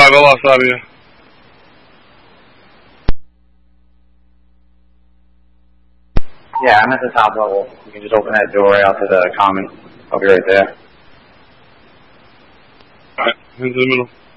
I lost audio. Yeah, I'm at the top level. You can just open that doorway out to the common. I'll be right there. Alright, who's in the middle?